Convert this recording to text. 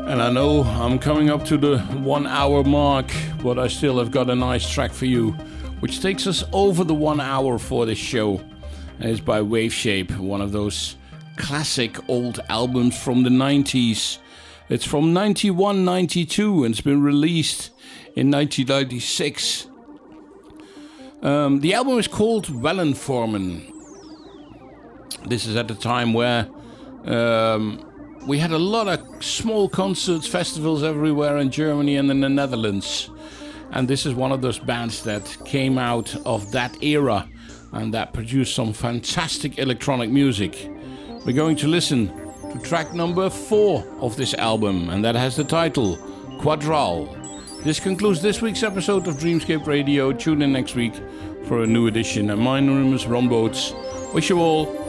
And I know I'm coming up to the 1 hour mark, but I still have got a nice track for you, which takes us over the 1 hour for this show. And it's by Waveshape, one of those classic old albums from the 90s. It's from 91-92 and it's been released in 1996. The album is called Wellenformen. This is at the time where we had a lot of small concerts, festivals everywhere in Germany and in the Netherlands. And this is one of those bands that came out of that era and that produced some fantastic electronic music. We're going to listen to track number 4 of this album, and that has the title Quadral. This concludes this week's episode of Dreamscape Radio. Tune in next week for a new edition. And my name is Ron Boats. Wish you all